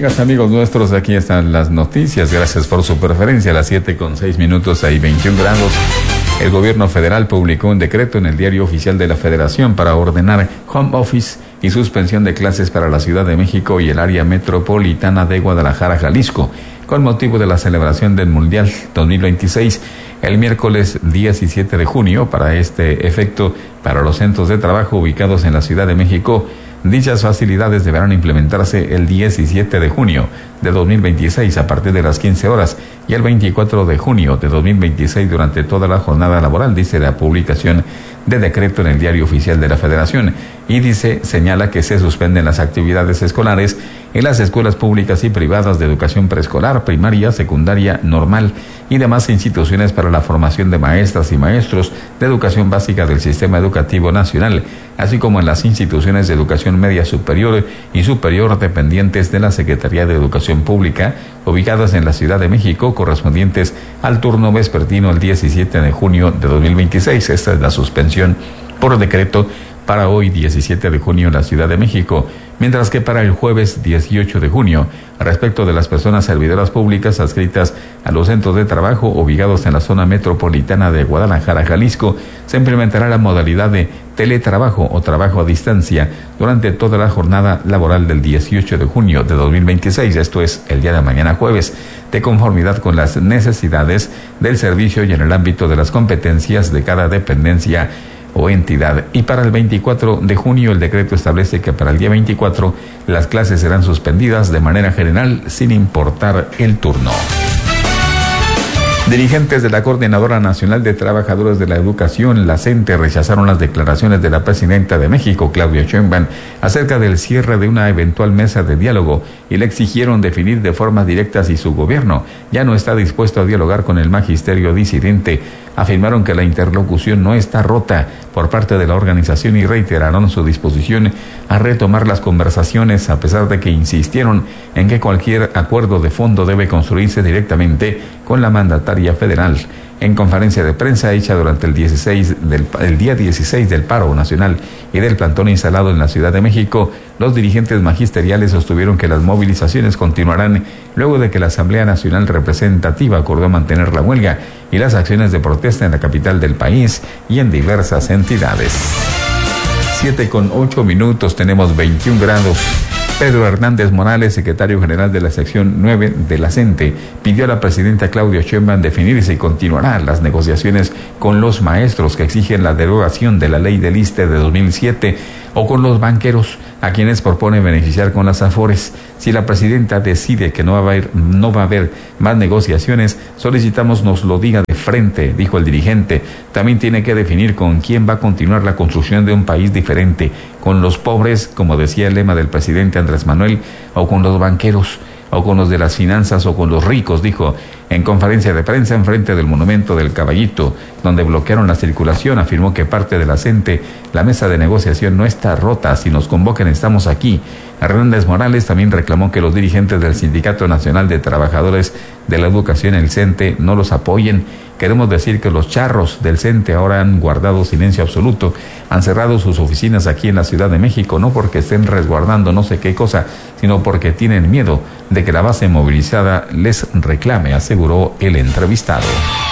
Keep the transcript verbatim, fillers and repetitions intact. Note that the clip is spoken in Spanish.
Amigas, amigos nuestros, aquí están las noticias. Gracias por su preferencia. A las siete con seis minutos, hay veintiún grados. El gobierno federal publicó un decreto en el Diario Oficial de la Federación para ordenar home office y suspensión de clases para la Ciudad de México y el área metropolitana de Guadalajara, Jalisco, con motivo de la celebración del Mundial dos mil veintiséis. El miércoles diecisiete de junio, para este efecto, para los centros de trabajo ubicados en la Ciudad de México, dichas facilidades deberán implementarse el diecisiete de junio de dos mil veintiséis a partir de las quince horas y el veinticuatro de junio de dos mil veintiséis durante toda la jornada laboral, dice la publicación de decreto en el Diario Oficial de la Federación. Y dice, señala que se suspenden las actividades escolares en las escuelas públicas y privadas de educación preescolar, primaria, secundaria, normal y demás instituciones para la formación de maestras y maestros de educación básica del Sistema Educativo Nacional, así como en las instituciones de educación media superior y superior dependientes de la Secretaría de Educación Pública, ubicadas en la Ciudad de México, correspondientes al turno vespertino el diecisiete de junio de dos mil veintiséis. Esta es la suspensión por decreto para hoy diecisiete de junio en la Ciudad de México, mientras que para el jueves dieciocho de junio, respecto de las personas servidoras públicas adscritas a los centros de trabajo ubicados en la zona metropolitana de Guadalajara, Jalisco, se implementará la modalidad de teletrabajo o trabajo a distancia durante toda la jornada laboral del dieciocho de junio de dos mil veintiséis, esto es el día de mañana jueves, de conformidad con las necesidades del servicio y en el ámbito de las competencias de cada dependencia o entidad. Y para el veinticuatro de junio el decreto establece que para el día veinticuatro las clases serán suspendidas de manera general sin importar el turno. Dirigentes de la Coordinadora Nacional de Trabajadores de la Educación, la CENTE, rechazaron las declaraciones de la presidenta de México, Claudia Sheinbaum, acerca del cierre de una eventual mesa de diálogo y le exigieron definir de forma directa si su gobierno ya no está dispuesto a dialogar con el magisterio disidente. Afirmaron que la interlocución no está rota por parte de la organización y reiteraron su disposición a retomar las conversaciones, a pesar de que insistieron en que cualquier acuerdo de fondo debe construirse directamente con la mandataria federal. En conferencia de prensa hecha durante el, dieciséis del, el día dieciséis del paro nacional y del plantón instalado en la Ciudad de México, los dirigentes magisteriales sostuvieron que las movilizaciones continuarán luego de que la Asamblea Nacional Representativa acordó mantener la huelga y las acciones de protesta en la capital del país y en diversas entidades. Siete con ocho minutos, tenemos veintiún grados. Pedro Hernández Morales, secretario general de la sección nueve de la CENTE, pidió a la presidenta Claudia Sheinbaum definir si continuarán las negociaciones con los maestros que exigen la derogación de la ley del ISSSTE de dos mil siete o con los banqueros a quienes propone beneficiar con las afores. Si la presidenta decide que no va a haber, no va a haber más negociaciones, solicitamos nos lo diga de frente, dijo el dirigente. También tiene que definir con quién va a continuar la construcción de un país diferente, con los pobres, como decía el lema del presidente Andrés Manuel, o con los banqueros, o con los de las finanzas, o con los ricos, dijo en conferencia de prensa en frente del Monumento del Caballito, donde bloquearon la circulación. Afirmó que parte de la CENTE, la mesa de negociación no está rota, si nos convocan estamos aquí. Hernández Morales también reclamó que los dirigentes del Sindicato Nacional de Trabajadores de la Educación, el CENTE, no los apoyen. Queremos decir que los charros del CENTE ahora han guardado silencio absoluto, han cerrado sus oficinas aquí en la Ciudad de México, no porque estén resguardando no sé qué cosa, sino porque tienen miedo de que la base movilizada les reclame, aseguró el entrevistado.